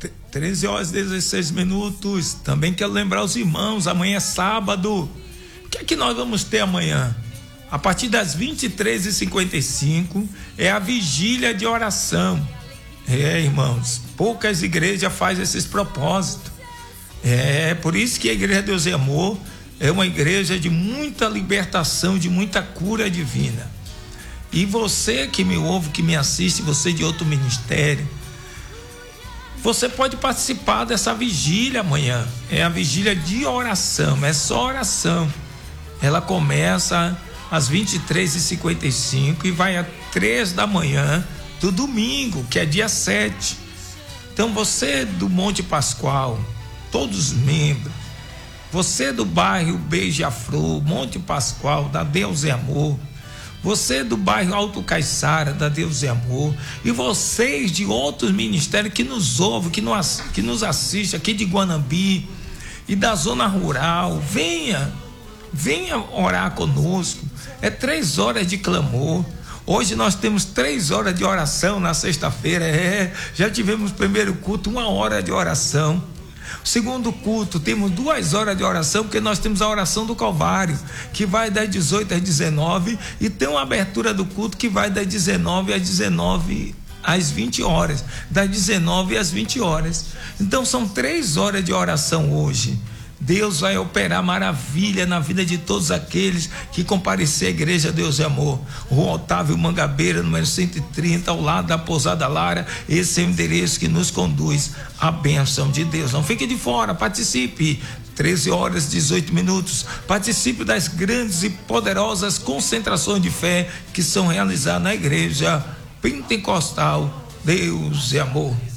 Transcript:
13 horas e 16 minutos. Também quero lembrar os irmãos, amanhã é sábado. O que é que nós vamos ter amanhã? A partir das 23h55 é a vigília de oração. Irmãos, poucas igrejas fazem esses propósitos. Por isso que a Igreja Deus e Amor é uma igreja de muita libertação, de muita cura divina. E você que me ouve, que me assiste, você de outro ministério, você pode participar dessa vigília amanhã. É a vigília de oração, é só oração. Ela começa às 23h55 e vai às 3 da manhã do domingo, que é dia 7. Então você do Monte Pascoal, todos os membros, você do bairro Beija-Flor, Monte Pascoal, da Deus e Amor, você do bairro Alto Caiçara, da Deus e Amor, e vocês de outros ministérios que nos ouvem, que nos assistem aqui de Guanambi e da zona rural, venha orar conosco. É 3 horas de clamor. Hoje nós temos 3 horas de oração na sexta-feira. Já tivemos o primeiro culto, 1 hora de oração. O segundo culto, temos 2 horas de oração, porque nós temos a oração do Calvário, que vai das 18 às 19, e tem uma abertura do culto que vai das 19 às 20 horas, das 19 às 20 horas. Então são 3 horas de oração hoje. Deus vai operar maravilha na vida de todos aqueles que comparecer à Igreja Deus e Amor. Rua Otávio Mangabeira, número 130, ao lado da Pousada Lara. Esse é o endereço que nos conduz à bênção de Deus. Não fique de fora, participe. 13 horas e 18 minutos. Participe das grandes e poderosas concentrações de fé que são realizadas na Igreja Pentecostal Deus e Amor.